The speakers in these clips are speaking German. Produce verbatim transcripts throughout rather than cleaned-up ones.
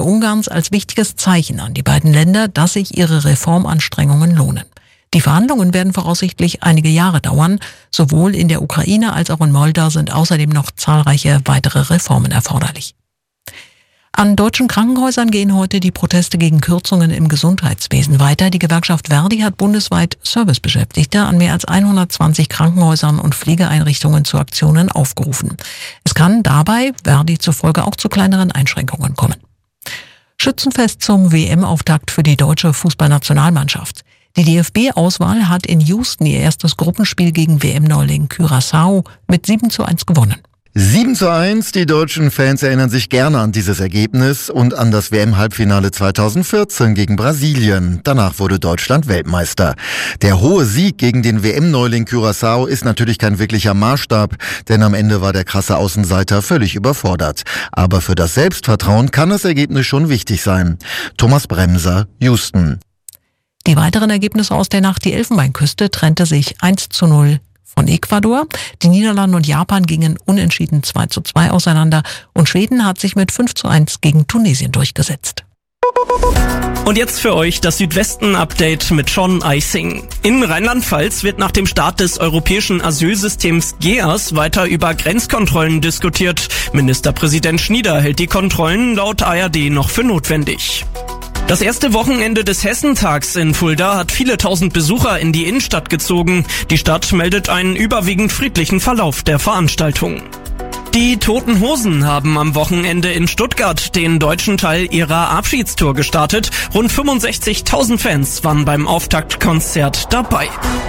Außenminister Ungarns als wichtiges Zeichen an die beiden Länder, dass sich ihre Reformanstrengungen lohnen. Die Verhandlungen werden voraussichtlich einige Jahre dauern. Sowohl in der Ukraine als auch in Moldau sind außerdem noch zahlreiche weitere Reformen erforderlich. An deutschen Krankenhäusern gehen heute die Proteste gegen Kürzungen im Gesundheitswesen weiter. Die Gewerkschaft Verdi hat bundesweit Servicebeschäftigte an mehr als hundertzwanzig Krankenhäusern und Pflegeeinrichtungen zu Aktionen aufgerufen. Es kann dabei, Verdi zufolge, auch zu kleineren Einschränkungen kommen. Schützenfest zum W M-Auftakt für die deutsche Fußballnationalmannschaft. Die D F B-Auswahl hat in Houston ihr erstes Gruppenspiel gegen W M-Neuling Curaçao mit sieben zu eins gewonnen. sieben zu eins, die deutschen Fans erinnern sich gerne an dieses Ergebnis und an das W M-Halbfinale zweitausendvierzehn gegen Brasilien. Danach wurde Deutschland Weltmeister. Der hohe Sieg gegen den W M-Neuling Curaçao ist natürlich kein wirklicher Maßstab, denn am Ende war der krasse Außenseiter völlig überfordert. Aber für das Selbstvertrauen kann das Ergebnis schon wichtig sein. Thomas Bremser, Houston. Die weiteren Ergebnisse aus der Nacht: die Elfenbeinküste trennte sich eins zu null von Ecuador. Die Niederlande und Japan gingen unentschieden zwei zu zwei auseinander und Schweden hat sich mit fünf zu eins gegen Tunesien durchgesetzt. Und jetzt für euch das Südwesten-Update mit Sean Eising. In Rheinland-Pfalz wird nach dem Start des europäischen Asylsystems G E A S weiter über Grenzkontrollen diskutiert. Ministerpräsident Schnieder hält die Kontrollen laut A R D noch für notwendig. Das erste Wochenende des Hessentags in Fulda hat viele tausend Besucher in die Innenstadt gezogen. Die Stadt meldet einen überwiegend friedlichen Verlauf der Veranstaltung. Die Toten Hosen haben am Wochenende in Stuttgart den deutschen Teil ihrer Abschiedstour gestartet. Rund fünfundsechzigtausend Fans waren beim Auftaktkonzert dabei.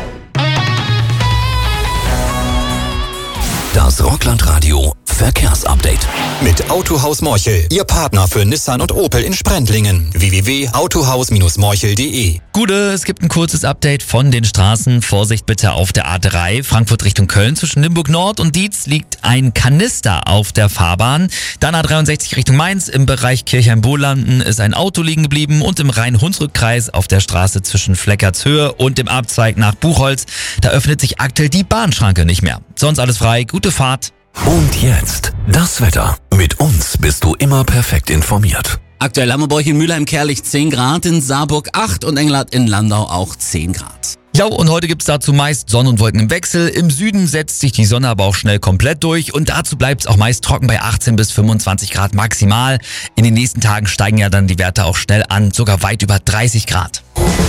Das Rockland-Radio Verkehrsupdate. Mit Autohaus Morchel, Ihr Partner für Nissan und Opel in Sprendlingen. w w w punkt autohaus morchel punkt de. Gute, es gibt ein kurzes Update von den Straßen. Vorsicht bitte auf der A drei, Frankfurt Richtung Köln. Zwischen Limburg Nord und Dietz liegt ein Kanister auf der Fahrbahn. Dann A dreiundsechzig Richtung Mainz. Im Bereich Kirchheim-Bohlanden ist ein Auto liegen geblieben. Und im Rhein-Hunsrück-Kreis auf der Straße zwischen Fleckertshöhe und dem Abzweig nach Buchholz. Da öffnet sich aktuell die Bahnschranke nicht mehr. Sonst alles frei. Gute Fahrt. Und jetzt das Wetter. Mit uns bist du immer perfekt informiert. Aktuell haben wir bei euch in Mülheim-Kerlich zehn Grad, in Saarburg acht und Engelhardt in Landau auch zehn Grad. Ja, und heute gibt's dazu meist Sonne und Wolken im Wechsel. Im Süden setzt sich die Sonne aber auch schnell komplett durch und dazu bleibt's auch meist trocken bei achtzehn bis fünfundzwanzig Grad maximal. In den nächsten Tagen steigen ja dann die Werte auch schnell an, sogar weit über dreißig Grad.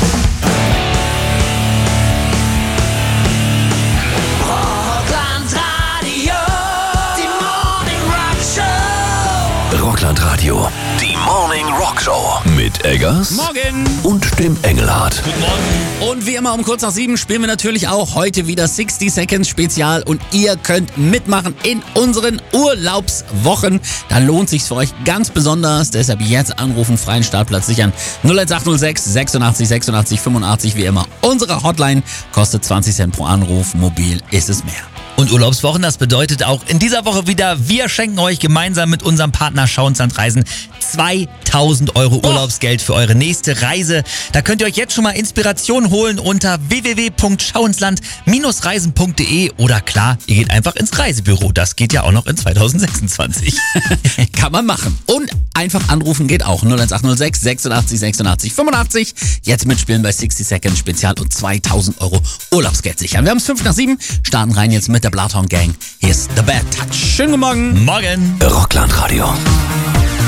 Rockland Radio, die Morning Rock Show mit Eggers Morgen und dem Engelhardt. Guten Morgen. Und wie immer um kurz nach sieben spielen wir natürlich auch heute wieder sixty Seconds Spezial und ihr könnt mitmachen in unseren Urlaubswochen. Da lohnt sich's für euch ganz besonders, deshalb jetzt anrufen, freien Startplatz sichern. null eins acht null sechs sechsundachtzig sechsundachtzig fünfundachtzig wie immer. Unsere Hotline kostet zwanzig Cent pro Anruf, mobil ist es mehr. Und Urlaubswochen, das bedeutet auch in dieser Woche wieder, wir schenken euch gemeinsam mit unserem Partner Schauinsland Reisen zweitausend Euro Urlaubsgeld für eure nächste Reise. Da könnt ihr euch jetzt schon mal Inspiration holen unter w w w punkt schauinsland reisen punkt de oder klar, ihr geht einfach ins Reisebüro. Das geht ja auch noch in zweitausendsechsundzwanzig. Kann man machen. Und einfach anrufen geht auch. null eins acht null sechs sechsundachtzig sechsundachtzig fünfundachtzig. Jetzt mitspielen bei sixty Seconds Spezial und zweitausend Euro Urlaubsgeld sichern. Wir haben es fünf nach sieben, starten rein jetzt mit der Bloodhound Gang. Hier ist The Bad Touch. Schönen guten Morgen. Morgen. Rockland Radio.